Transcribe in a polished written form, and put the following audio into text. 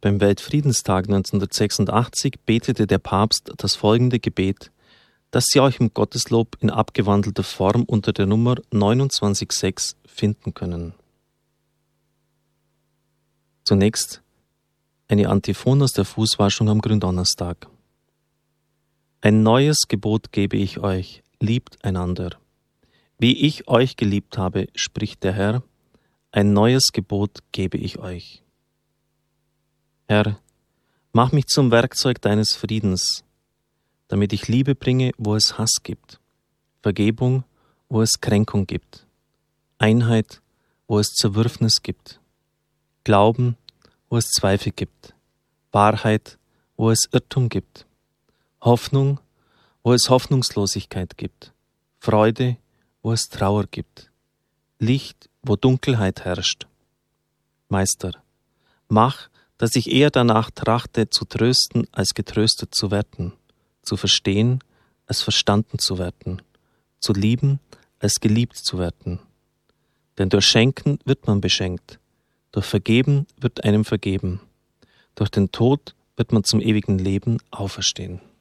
Beim Weltfriedenstag 1986 betete der Papst das folgende Gebet, das Sie auch im Gotteslob in abgewandelter Form unter der Nummer 29,6 finden können. Zunächst eine Antiphon aus der Fußwaschung am Gründonnerstag. Ein neues Gebot gebe ich euch, liebt einander. Wie ich euch geliebt habe, spricht der Herr, ein neues Gebot gebe ich euch. Herr, mach mich zum Werkzeug deines Friedens, damit ich Liebe bringe, wo es Hass gibt, Vergebung, wo es Kränkung gibt, Einheit, wo es Zerwürfnis gibt, Glauben, wo es Zweifel gibt, Wahrheit, wo es Irrtum gibt, Hoffnung, wo es Hoffnungslosigkeit gibt, Freude, wo es Trauer gibt, Licht, wo Dunkelheit herrscht. Meister, mach, dass ich eher danach trachte, zu trösten, als getröstet zu werden, zu verstehen, als verstanden zu werden, zu lieben, als geliebt zu werden. Denn durch Schenken wird man beschenkt, durch Vergeben wird einem vergeben, durch den Tod wird man zum ewigen Leben auferstehen.